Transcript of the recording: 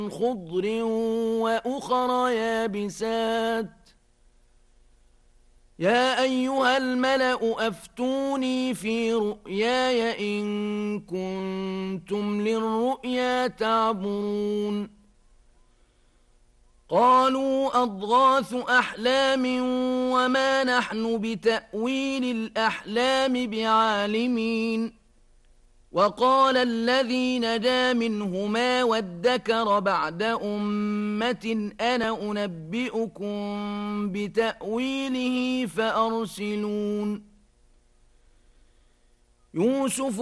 خضر وأخر يابسات يا أيها الملأ أفتوني في رؤياي إن كنتم للرؤيا تعبرون قالوا أضغاث أحلام وما نحن بتأويل الأحلام بعالمين وقال الذي نجا منهما وادكر بعد أمة أنا أنبئكم بتأويله فأرسلون يوسف